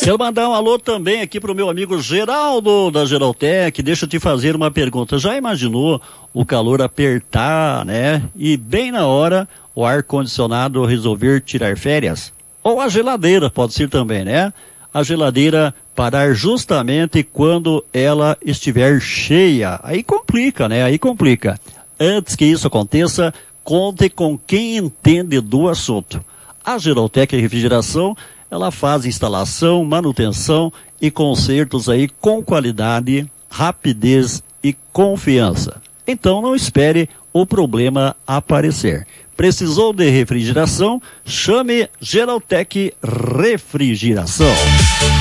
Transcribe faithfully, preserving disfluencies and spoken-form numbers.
Quero mandar um alô também aqui pro meu amigo Geraldo da Geraltec. Deixa eu te fazer uma pergunta. Já imaginou o calor apertar, né? E bem na hora o ar-condicionado resolver tirar férias? Ou a geladeira, pode ser também, né? A geladeira parar justamente quando ela estiver cheia. Aí complica, né? Aí complica. Antes que isso aconteça, conte com quem entende do assunto. A Geraltec Refrigeração, ela faz instalação, manutenção e consertos aí com qualidade, rapidez e confiança. Então não espere o problema aparecer. Precisou de refrigeração? Chame Geraltec Refrigeração.